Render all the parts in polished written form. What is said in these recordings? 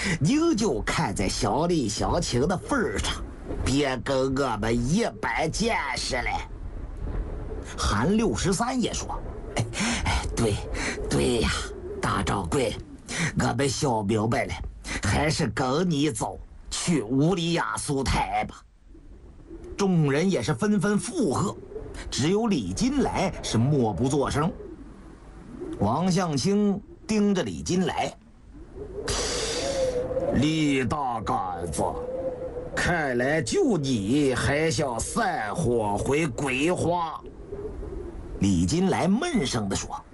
您就看在小礼小情的份上，别跟我们一般见识了。韩63也说：“对呀，大掌柜，我们想明白了，还是跟你走去乌里雅苏台吧。”众人也是纷纷附和，只有李金来是默不作声。王相清盯着李金来：“李大杆子，看来就你还想散伙回桂花。”李金来闷声地说：“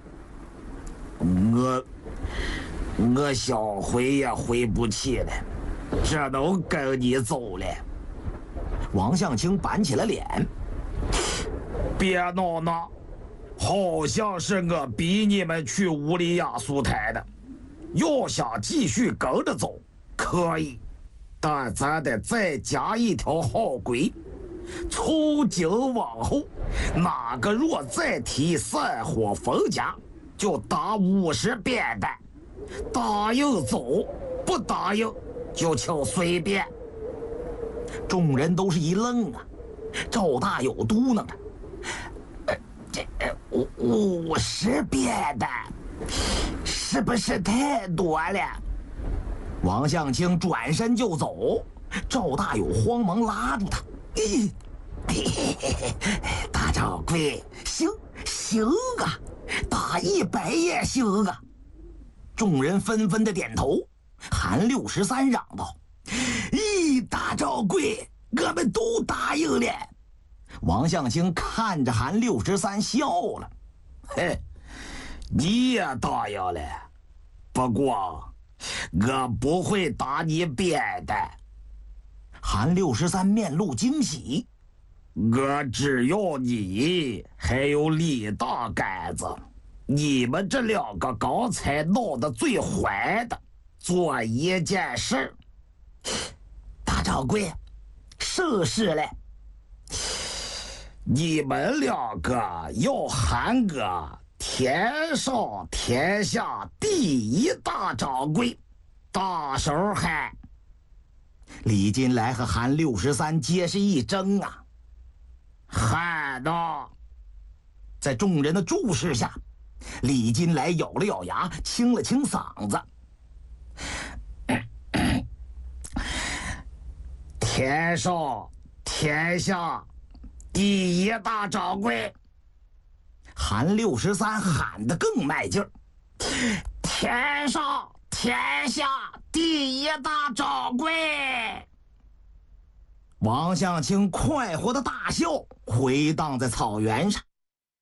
我想回也回不去了，只能跟你走了。”王相清板起了脸：“别闹闹，好像是我逼你们去乌里雅苏台的。要想继续跟着走，可以，但咱得再加一条好规。从今往后，哪个若再提散伙分家，就打50鞭的。答应走，不答应就请随便。”众人都是一愣啊。赵大友嘟囔着：“这50鞭的，是不是太多了？”王相清转身就走，赵大友慌忙拉住他：“大掌柜，行啊，打100也行啊。”众人纷纷的点头。韩63嚷道：“大掌柜，我们都答应了。”王相清看着韩63笑了：“你也答应了，不过我不会打你鞭的。”韩63面露惊喜：“我只要你还有李大杆子，你们这2个刚才闹得最坏的，做一件事。”大掌柜，是事了。你们2个要喊我天上天下第1大掌柜，大声喊。李金来和韩63皆是一怔啊。喊呐！在众人的注视下，李金来咬了咬牙，清了清嗓子：“天上天下第1大掌柜。”韩63喊得更卖劲儿：“天上天下第1大掌柜！”王相清快活的大笑回荡在草原上。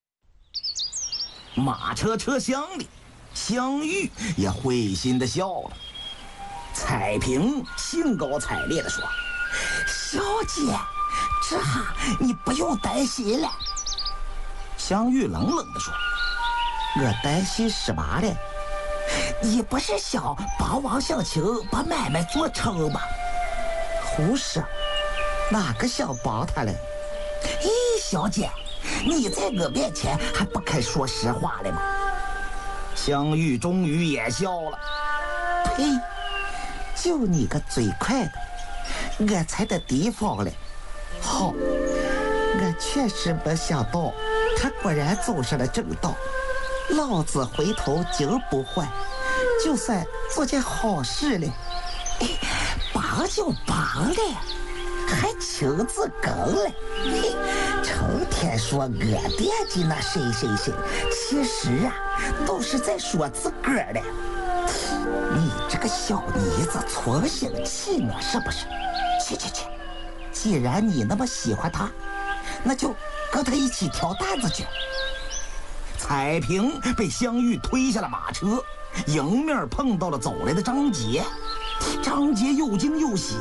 马车车厢里，香玉也会心的笑了。彩萍兴高采烈地说：“小姐，这下你不用担心了。”香玉冷冷地说：“我担心什么了？你不是想帮王相清把买卖做成吗？”“胡说，哪个想帮他了？”“小姐，你在我面前还不肯说实话了吗？”香玉终于也笑了：“呸！就你个嘴快的，我才得提防了。好，我确实没想到，他果然走上了正道。老子回头金不换，就算做件好事了。帮就帮了，还亲自跟了。成天说我惦记那谁谁谁，其实啊，都是在说自个儿的。你这个小妮子存心气我是不是？去！既然你那么喜欢他，那就跟他一起挑担子去。”彩萍被香玉推下了马车，迎面碰到了走来的张杰。张杰又惊又喜：“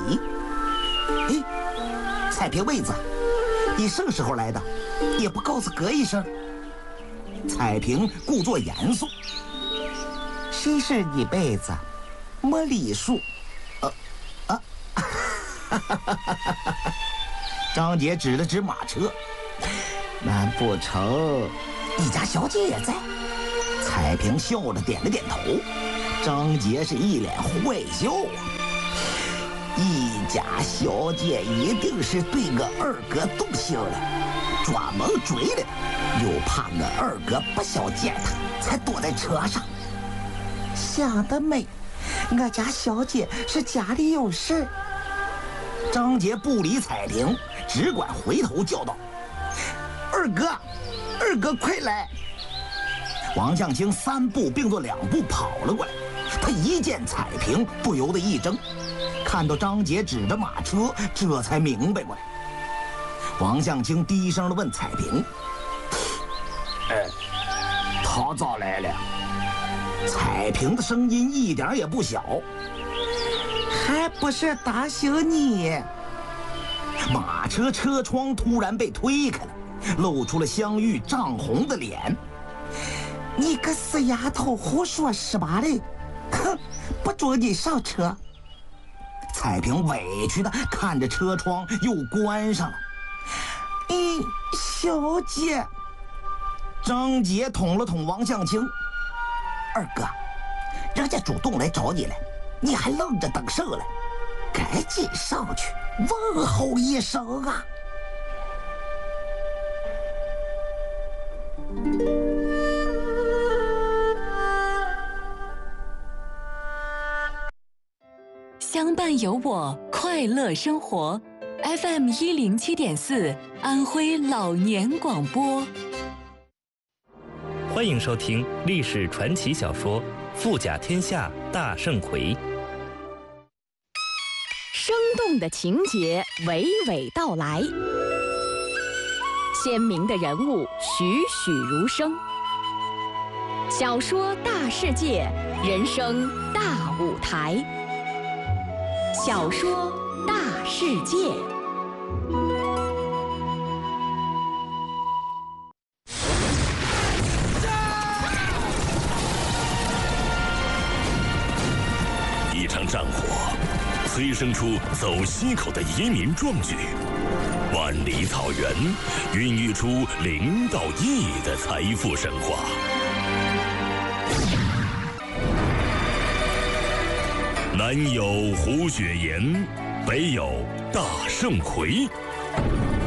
彩萍妹子，你什么时候来的？也不告诉哥一声。”彩萍故作严肃：“谁是你妹子？没礼数。”张杰指了指马车：“难不成你家小姐也在？”彩萍笑着点了点头。张杰是一脸坏笑啊。 一家小姐一定是对我二哥动心了，专门追来的，又怕我二哥不想见他，才躲在车上。想得美，我家小姐是家里有事。张杰不理彩萍，只管回头叫道：“二哥，二哥快来！”王向清3步并作2步跑了过来，他一见彩萍，不由得一怔，看到张杰指着马车，这才明白过来。王向清低声地问彩萍：“他咋来了？”彩萍的声音一点也不小：“还不是担心你。”马车车窗突然被推开了，露出了香玉涨红的脸。“你个死丫头，胡说什么嘞？哼，不准你上车！”彩萍委屈地看着车窗，又关上了。“小姐。”张杰捅了捅王向清：“二哥，人家主动来找你了，你还愣着等什么了？赶紧上去问候一声啊！” 相伴有我，快乐生活。FM 107.4，安徽老年广播。 欢迎收听历史传奇小说《富甲天下大圣魁》。 生动的情节娓娓道来，鲜明的人物栩栩如生。小说大世界，人生大舞台。小说大世界。 一场战火催生出走西口的移民壮举，万里草原孕育出0到1亿的财富神话。南有胡雪岩，北有大圣魁。